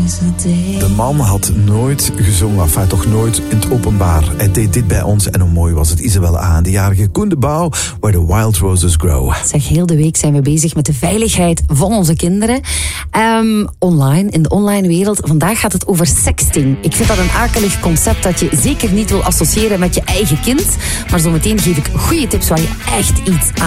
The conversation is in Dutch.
De man had nooit gezongen, enfin toch nooit in het openbaar. Hij deed dit bij ons en hoe mooi was het. Isabelle A. de jarige Koen de Bouw, Where the Wild Roses Grow. Zeg, heel de week zijn we bezig met de veiligheid van onze kinderen. Online, in de online wereld. Vandaag gaat het over sexting. Ik vind dat een akelig concept dat je zeker niet wil associëren met je eigen kind. Maar zometeen geef ik goede tips waar je echt iets aan